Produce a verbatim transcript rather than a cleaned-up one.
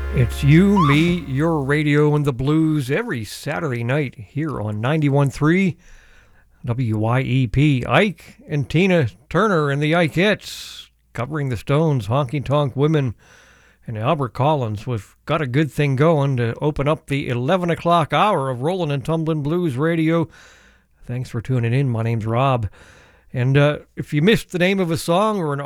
It's you, me, your radio, and the blues every Saturday night here on ninety-one point three W Y E P. Ike and Tina Turner and the Ikeettes covering the Stones, Honky Tonk Women, and Albert Collins. We've got a good thing going to open up the eleven o'clock hour of Rollin' and Tumblin' Blues Radio. Thanks for tuning in. My name's Rob. And uh, if you missed the name of a song or an